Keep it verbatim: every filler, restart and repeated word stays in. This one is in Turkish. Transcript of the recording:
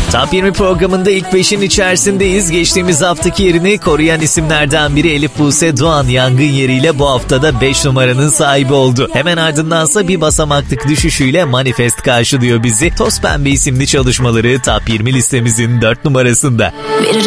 Top yirmi programında ilk beşin içerisindeyiz. Geçtiğimiz haftaki yerini koruyan isimlerden biri Elif Buse Doğan yangın yeriyle bu haftada beş numaranın sahibi oldu. Hemen ardındansa bir basamaklık düşüşüyle Manifest karşılıyor bizi. Toz Pembe isimli çalışmaları Top yirmi listemizin dört numarasında. Veririm